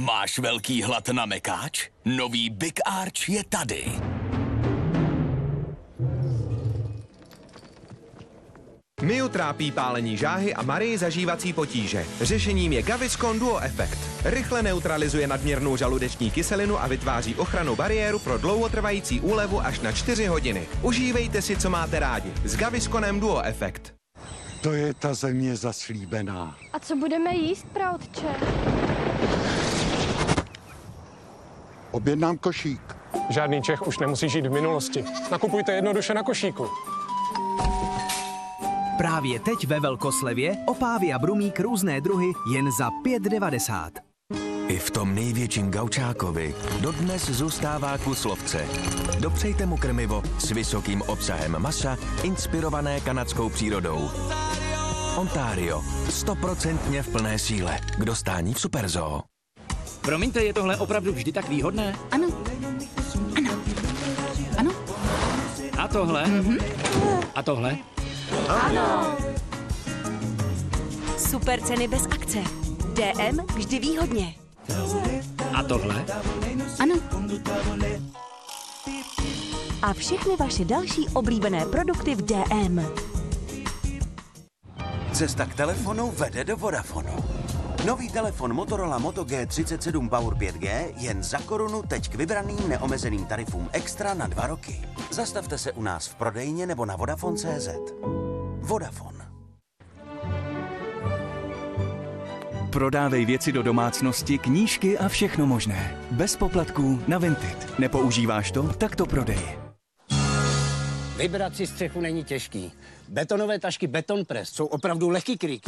Máš velký hlad na mekáč? Nový Big Arch je tady. Miu trápí pálení žáhy a Marii zažívací potíže. Řešením je Gaviscon Duo Effect. Rychle neutralizuje nadměrnou žaludeční kyselinu a vytváří ochrannou bariéru pro dlouhotrvající úlevu až na 4 hodiny. Užívejte si, co máte rádi. S Gavisconem Duo Effect. To je ta země zaslíbená. A co budeme jíst, praotče? Objednám košík. Žádný Čech už nemusí žít v minulosti. Nakupujte jednoduše na košíku. Právě teď ve velkoslevě opávy a brumík různé druhy jen za 5,90. I v tom největším gaučákovi dodnes zůstává kus lovce. Dopřejte mu krmivo s vysokým obsahem masa, inspirované kanadskou přírodou. Ontario, 100% v plné síle. K dostání v Superzoo. Promiňte, je tohle opravdu vždy tak výhodné? Ano. Ano. Ano. A tohle? A tohle? Ano. Super ceny bez akce. DM vždy výhodně. A tohle? Ano. A všechny vaše další oblíbené produkty v DM. Cesta k telefonu vede do Vodafonu. Nový telefon Motorola Moto G37 Power 5G jen za korunu teď k vybraným neomezeným tarifům extra na 2 roky. Zastavte se u nás v prodejně nebo na Vodafone.cz. Vodafone. Prodávej věci do domácnosti, knížky a všechno možné. Bez poplatků na Vinted. Nepoužíváš to? Tak to prodej. Vybrat si střechu není těžký. Betonové tašky Beton Press jsou opravdu lehký kryk.